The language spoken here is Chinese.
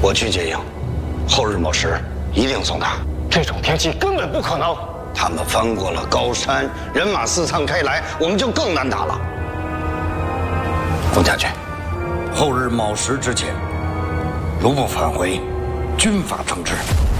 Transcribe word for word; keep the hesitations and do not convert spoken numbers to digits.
我去接应，后日卯时一定送达。 这种天气根本不可能。 他们翻过了高山，人马四散开来，我们就更难打了。洪将军，后日卯时之前，如不返回，军法惩治。